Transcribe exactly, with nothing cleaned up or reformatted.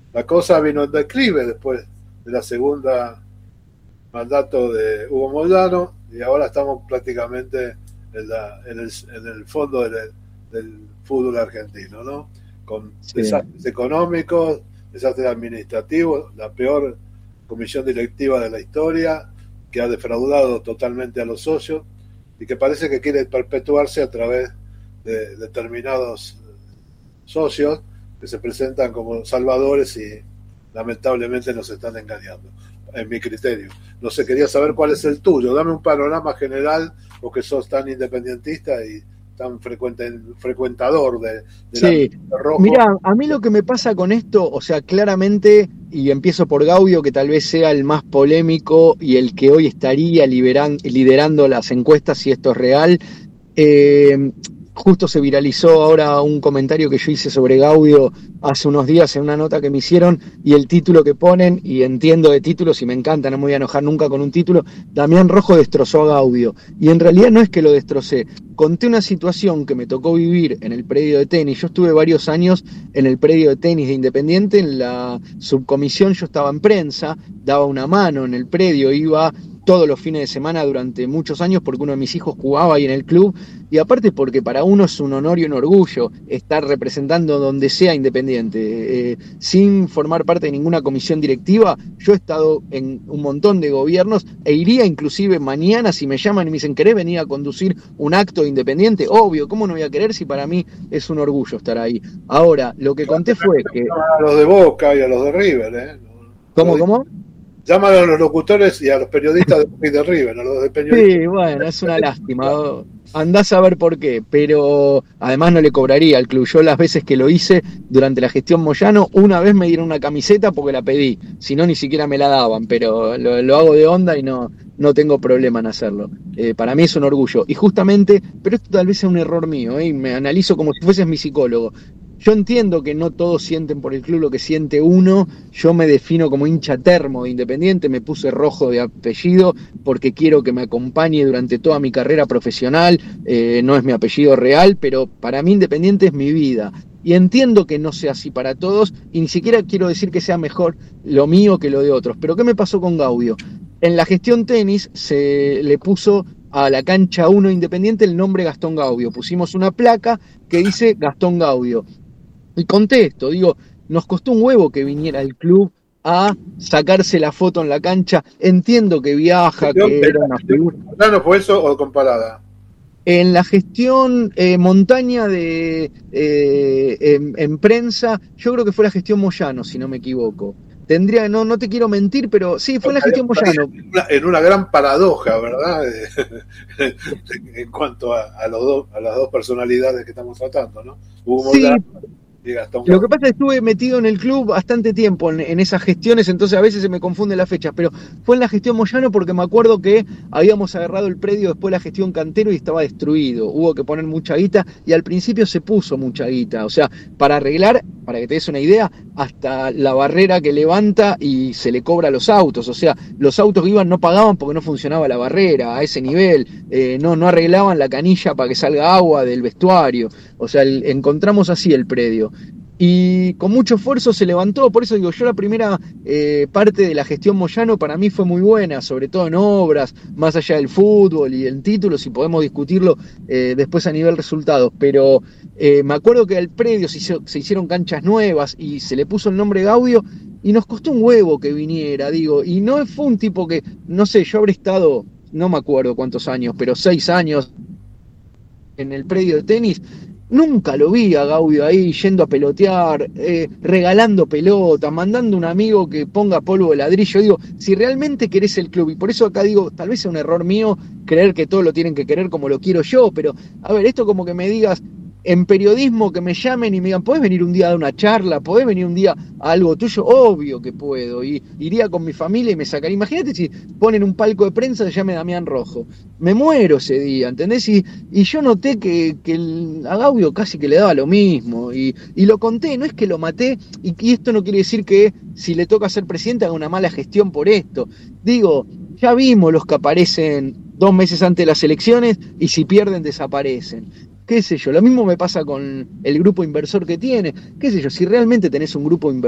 la cosa vino en declive después de la segunda mandato de Hugo Moyano y ahora estamos prácticamente en, la, en, el, en el fondo del, del fútbol argentino, ¿no? Con sí. desastres económicos, desastres administrativos, la peor comisión directiva de la historia, que ha defraudado totalmente a los socios y que parece que quiere perpetuarse a través de determinados socios que se presentan como salvadores y lamentablemente nos están engañando, en mi criterio. No sé, quería saber cuál es el tuyo. Dame un panorama general, vos que sos tan independentista y tan frecuente, frecuentador de, de sí. la rojo. Mirá, a mí lo que me pasa con esto, o sea, claramente, y empiezo por Gaudio, que tal vez sea el más polémico y el que hoy estaría liberan, liderando las encuestas, si esto es real. Eh, Justo se viralizó ahora un comentario que yo hice sobre Gaudio hace unos días en una nota que me hicieron, y el título que ponen, y entiendo de títulos y me encanta, no me voy a enojar nunca con un título: Damián Rojo destrozó a Gaudio. Y en realidad no es que lo destrocé, conté una situación que me tocó vivir en el predio de tenis. Yo estuve varios años en el predio de tenis de Independiente, en la subcomisión, yo estaba en prensa, daba una mano en el predio, iba todos los fines de semana durante muchos años porque uno de mis hijos jugaba ahí en el club, y aparte porque para uno es un honor y un orgullo estar representando donde sea Independiente, eh, sin formar parte de ninguna comisión directiva. Yo he estado en un montón de gobiernos e iría inclusive mañana si me llaman y me dicen: ¿querés venir a conducir un acto de Independiente? Obvio, ¿cómo no voy a querer si para mí es un orgullo estar ahí? Ahora, lo que conté fue que... A los de Boca y a los de River, ¿eh? ¿Cómo, cómo? Llaman a los locutores y a los periodistas de, de River, a los de Peñarol. Sí, bueno, es una lástima. Andás a ver por qué, pero además no le cobraría al club. Yo las veces que lo hice durante la gestión Moyano, una vez me dieron una camiseta porque la pedí, si no ni siquiera me la daban, pero lo, lo hago de onda y no, no tengo problema en hacerlo. Eh, para mí es un orgullo. Y justamente, pero esto tal vez sea un error mío, ¿eh? Me analizo como si fueses mi psicólogo. Yo entiendo que no todos sienten por el club lo que siente uno. Yo me defino como hincha termo de Independiente, me puse rojo de apellido porque quiero que me acompañe durante toda mi carrera profesional. Eh, no es mi apellido real, pero para mí Independiente es mi vida. Y entiendo que no sea así para todos, y ni siquiera quiero decir que sea mejor lo mío que lo de otros. Pero ¿qué me pasó con Gaudio? En la gestión tenis se le puso a la cancha uno Independiente el nombre Gastón Gaudio. Pusimos una placa que dice Gastón Gaudio. Y contesto, digo, nos costó un huevo que viniera el club a sacarse la foto en la cancha. Entiendo que viaja, que era una figura. ¿No fue eso o comparada? En la gestión eh, Montaña de eh, en, en prensa, yo creo que fue la gestión Moyano, si no me equivoco. Tendría, no, no te quiero mentir, pero sí, fue en la gestión Moyano. En una, en una gran paradoja, ¿verdad? En cuanto a, a, los dos, a las dos personalidades que estamos tratando, ¿no? Hugo sí. Moyano. Lo que pasa es que estuve metido en el club bastante tiempo en, en esas gestiones, entonces a veces se me confunden las fechas, pero fue en la gestión Moyano porque me acuerdo que habíamos agarrado el predio después de la gestión Cantero y estaba destruido, hubo que poner mucha guita y al principio se puso mucha guita, o sea, para arreglar, para que te des una idea, hasta la barrera que levanta y se le cobra a los autos, o sea, los autos que iban no pagaban porque no funcionaba la barrera a ese nivel, eh, no, no arreglaban la canilla para que salga agua del vestuario, o sea, el, encontramos así el predio. Y con mucho esfuerzo se levantó, por eso digo, yo la primera eh, parte de la gestión Moyano para mí fue muy buena, sobre todo en obras, más allá del fútbol y el título, si podemos discutirlo eh, después a nivel resultados, pero eh, me acuerdo que al predio se, hizo, se hicieron canchas nuevas y se le puso el nombre Gaudio y nos costó un huevo que viniera, digo, y no fue un tipo que, no sé, yo habré estado, no me acuerdo cuántos años, pero seis años en el predio de tenis. Nunca lo vi a Gaudio ahí yendo a pelotear, eh, regalando pelota, mandando a un amigo que ponga polvo de ladrillo. Digo, si realmente querés el club, y por eso acá digo, tal vez sea un error mío creer que todos lo tienen que querer como lo quiero yo, pero a ver, esto como que me digas, en periodismo que me llamen y me digan, ¿podés venir un día a dar una charla? ¿Podés venir un día a algo tuyo? Obvio que puedo, y iría con mi familia y me sacaría. Imagínate si ponen un palco de prensa que se llame Damián Rojo. Me muero ese día, ¿entendés? Y, y yo noté que, que el, a Gaudio casi que le daba lo mismo, y, y lo conté, no es que lo maté, y, y esto no quiere decir que si le toca ser presidente haga una mala gestión por esto. Digo, ya vimos los que aparecen dos meses antes de las elecciones y si pierden desaparecen. Qué sé yo, lo mismo me pasa con el grupo inversor que tiene, qué sé yo, si realmente tenés un grupo inversor